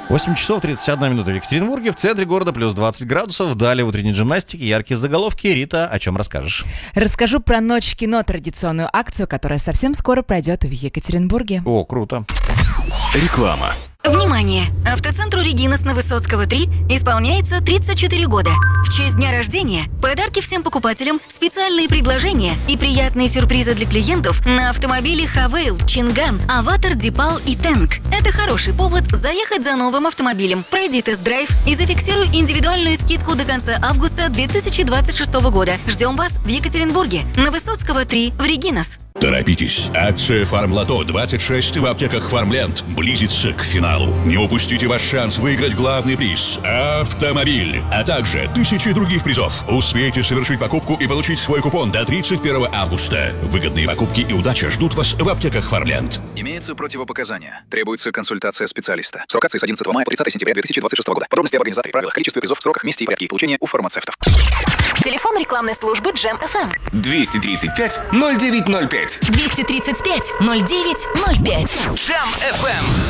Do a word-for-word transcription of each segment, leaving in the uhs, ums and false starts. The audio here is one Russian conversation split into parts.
восемь часов тридцать одна минута в Екатеринбурге, в центре города плюс двадцать градусов. Далее в утренней гимнастике яркие заголовки. Рита, о чем расскажешь? Расскажу про Ночь кино, традиционную акцию, которая совсем скоро пройдет в Екатеринбурге. О, круто. Реклама. Внимание! Автоцентру «Регинас» на Высоцкого три исполняется тридцать четыре года. В честь дня рождения подарки всем покупателям, специальные предложения и приятные сюрпризы для клиентов на автомобили Хавейл, Чинган, Аватар, Дипал и Тэнк. Это хороший повод заехать за новым автомобилем. Пройди тест-драйв и зафиксируй индивидуальную скидку до конца августа две тысячи двадцать шестого года. Ждем вас в Екатеринбурге на Высоцкого три в «Регинас». Торопитесь! Акция «Фармлото двадцать шесть» в аптеках «Фармленд» близится к финалу. Не упустите ваш шанс выиграть главный приз – автомобиль, а также тысячи других призов. Успейте совершить покупку и получить свой купон до тридцать первого августа. Выгодные покупки и удача ждут вас в аптеках «Фармленд». Имеются противопоказания. Требуется консультация специалиста. Срок акции с одиннадцатого мая по тридцатое сентября две тысячи двадцать шестого года. Подробности об организаторе, правилах, количестве призов, сроках, месте и порядке их получения у фармацевтов. Телефон рекламной службы Джем эф эм. двести тридцать пять ноль девять ноль пять. двести тридцать пять ноль девять ноль пять. Джем эф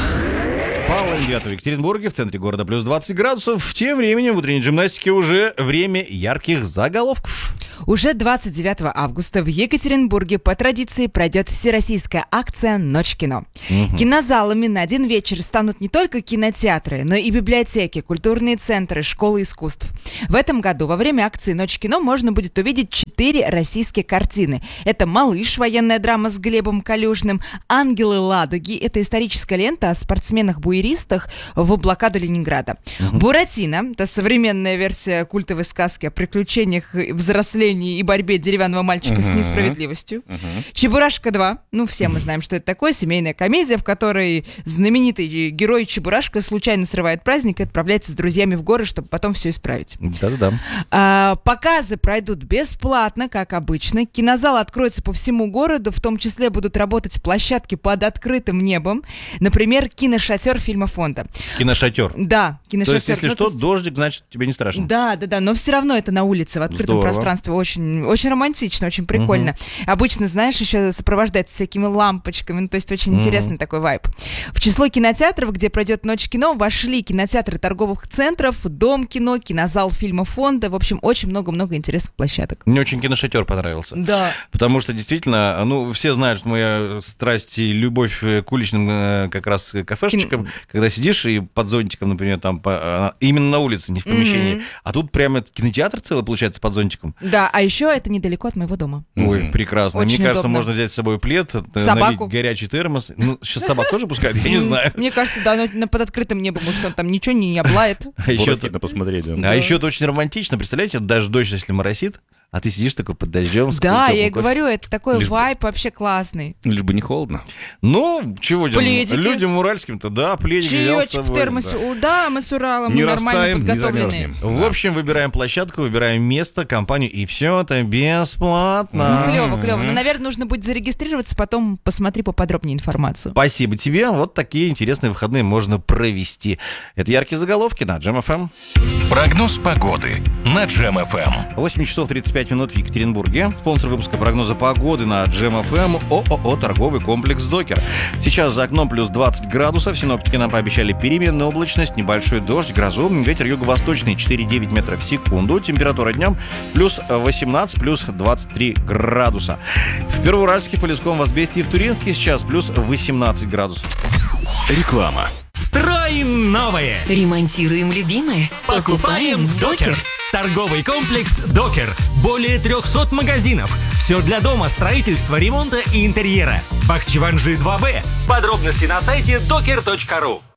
эм. Половина девятого в Екатеринбурге, в центре города плюс двадцать градусов. Тем временем в утренней гимнастике уже время ярких заголовков. Уже двадцать девятого августа в Екатеринбурге по традиции пройдет всероссийская акция «Ночь кино». Угу. Кинозалами на один вечер станут не только кинотеатры, но и библиотеки, культурные центры, школы искусств. В этом году во время акции «Ночь кино» можно будет увидеть четыре российские картины. Это «Малыш», военная драма с Глебом Калюжным, «Ангелы Ладоги», это историческая лента о спортсменах-буеристах в блокаду Ленинграда. Угу. «Буратино», это современная версия культовой сказки о приключениях взросления и борьбе деревянного мальчика uh-huh. с несправедливостью. Uh-huh. «Чебурашка два». Ну, все мы знаем, что это такое. Семейная комедия, в которой знаменитый герой Чебурашка случайно срывает праздник и отправляется с друзьями в горы, чтобы потом все исправить. Да-да-да. А, показы пройдут бесплатно, как обычно. Кинозал откроется по всему городу. В том числе будут работать площадки под открытым небом. Например, киношатер фильма фонда. Киношатер? Да, киношатер. То есть, если ну, что, то... дождик, значит, тебе не страшно? Да, да, да. Но все равно это на улице, в открытом Здорово. пространстве. Очень, очень романтично, очень прикольно. Uh-huh. Обычно, знаешь, еще сопровождается всякими лампочками, ну, то есть очень uh-huh. интересный такой вайб. В число кинотеатров, где пройдет «Ночь кино», вошли кинотеатры торговых центров, Дом кино, кинозал фильма фонда. В общем, очень много-много интересных площадок. Мне очень киношатер понравился. Да. Потому что действительно, ну, все знают, что моя страсть и любовь к уличным как раз кафешечкам, Кин... когда сидишь и под зонтиком, например, там по... именно на улице, не в помещении. Uh-huh. А тут прямо кинотеатр целый получается под зонтиком. Да, а еще это недалеко от моего дома. Ой, mm-hmm. прекрасно. Очень Мне кажется, удобно. можно взять с собой плед, собаку. налить горячий термос. Ну, сейчас собак тоже пускают, я не знаю. Мне кажется, да, но под открытым небом, может, он там ничего не облает. А еще это посмотреть, да. А еще это очень романтично. Представляете, даже дождь, если моросит, а ты сидишь такой под дождем. Да, я и говорю, это такой Лишь вайб вообще классный. Лишь бы не холодно. Ну, чего делать? Пледики. Людям уральским-то, да, пледик взял с Чаечек собой. в термосе. Да. да, мы с Урала, мы Не нормально растаем, не подготовленные. замерзнем. В общем, выбираем площадку, выбираем место, компанию, и все это бесплатно. Ну, клево, клево. Но, наверное, нужно будет зарегистрироваться, потом посмотри поподробнее информацию. Спасибо тебе. Вот такие интересные выходные можно провести. Это яркие заголовки на Джем эф эм. Прогноз погоды на Джем эф эм. восемь часов тридцать пять минут в Екатеринбурге. Спонсор выпуска прогноза погоды на Джем эф эм ООО «Торговый комплекс Докер». Сейчас за окном плюс двадцать градусов. Синоптики нам пообещали переменную облачность, небольшой дождь, грозу. Ветер юго-восточный четыре и девять метров в секунду. Температура днем плюс восемнадцать, плюс двадцать три градуса. В Первоуральске, в Полесском, в Возбестии и в Туринске сейчас плюс восемнадцать градусов. Реклама. Строим новое. Ремонтируем любимое. Покупаем в Докер. Торговый комплекс Докер. Более трехсот магазинов. Все для дома, строительства, ремонта и интерьера. Бахчеванжи два бэ. Подробности на сайте докер точка ру.